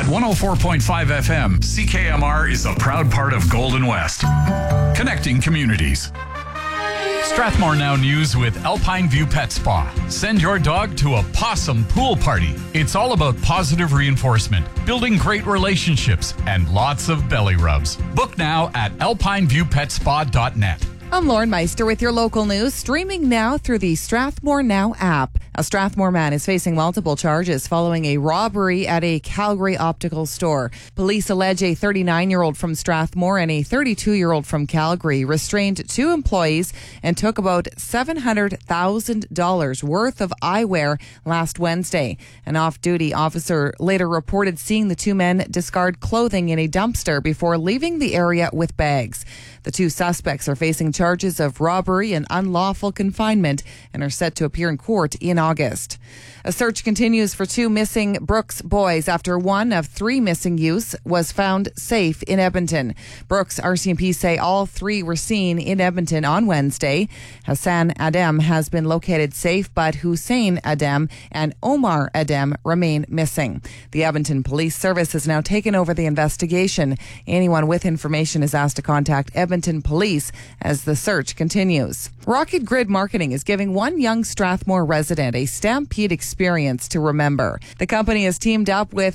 104.5 FM, CKMR is a proud part of Golden West. Connecting communities. Strathmore Now News with Alpine View Pet Spa. Send your dog to a possum pool party. It's all about positive reinforcement, building great relationships, and lots of belly rubs. Book now at alpineviewpetspa.net. I'm Lauren Meister with your local news, streaming now through the Strathmore Now app. A Strathmore man is facing multiple charges following a robbery at a Calgary optical store. Police allege a 39-year-old from Strathmore and a 32-year-old from Calgary restrained two employees and took about $700,000 worth of eyewear last Wednesday. An off-duty officer later reported seeing the two men discard clothing in a dumpster before leaving the area with bags. The two suspects are facing charges of robbery and unlawful confinement and are set to appear in court in August. A search continues for two missing Brooks boys after one of three missing youths was found safe in Edmonton. Brooks RCMP say all three were seen in Edmonton on Wednesday. Hassan Adem has been located safe, but Hussein Adem and Omar Adem remain missing. The Edmonton Police Service has now taken over the investigation. Anyone with information is asked to contact Edmonton Police as the search continues. Rocket Grid Marketing is giving one young Strathmore resident a Stampede experience to remember. The company has teamed up with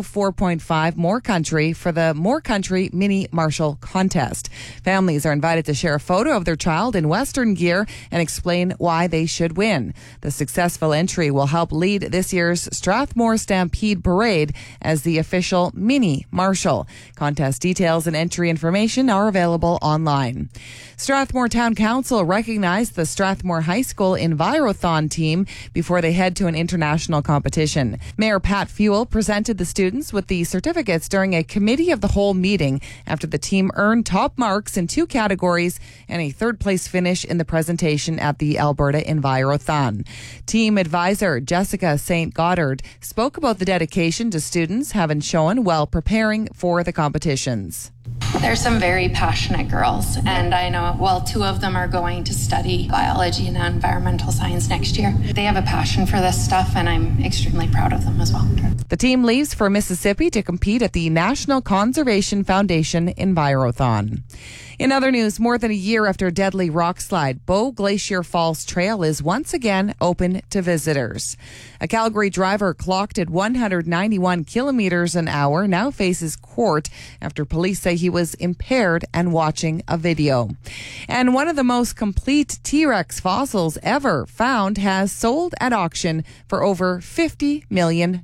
104.5 More Country for the More Country Mini Marshall Contest. Families are invited to share a photo of their child in Western gear and explain why they should win. The successful entry will help lead this year's Strathmore Stampede Parade as the official Mini Marshall. Contest details and entry information are available online. Strathmore Town Council recognized the Strathmore High School Envirothon team before they head to an international competition. Mayor Pat Fuel presented the students with the certificates during a committee of the whole meeting after the team earned top marks in two categories and a third-place finish in the presentation at the Alberta Envirothon. Team advisor Jessica St. Goddard spoke about the dedication to students having shown while preparing for the competitions. There's some very passionate girls, and I know, well, two of them are going to study biology and environmental science next year. They have a passion for this stuff, and I'm extremely proud of them as well. The team leaves for Mississippi to compete at the National Conservation Foundation Envirothon. In other news, more than a year after a deadly rock slide, Bow Glacier Falls Trail is once again open to visitors. A Calgary driver clocked at 191 kilometers an hour now faces court after police say he was impaired and watching a video. And one of the most complete T-Rex fossils ever found has sold at auction for over $50 million.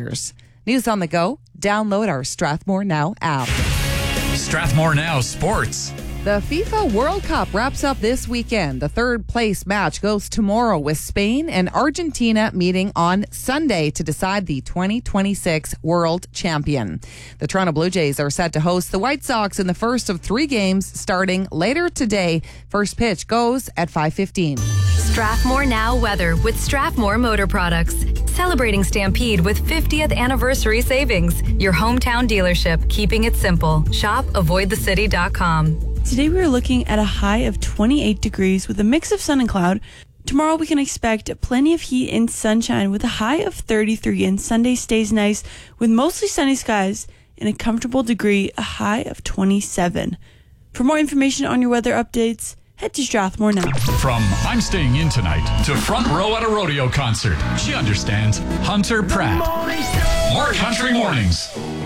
News on the go. Download our Strathmore Now app. Strathmore Now Sports. The FIFA World Cup wraps up this weekend. The third place match goes tomorrow with Spain and Argentina meeting on Sunday to decide the 2026 world champion. The Toronto Blue Jays are set to host the White Sox in the first of three games starting later today. First pitch goes at 5:15. Strathmore Now weather with Strathmore Motor Products. Celebrating Stampede with 50th anniversary savings. Your hometown dealership, keeping it simple. Shop avoidthecity.com. Today we are looking at a high of 28 degrees with a mix of sun and cloud. Tomorrow we can expect plenty of heat and sunshine with a high of 33, and Sunday stays nice with mostly sunny skies and a comfortable degree, a high of 27. For more information on your weather updates, head to Strathmore Now. From I'm staying in tonight to front row at a rodeo concert. She understands. Hunter Pratt. More Country Mornings.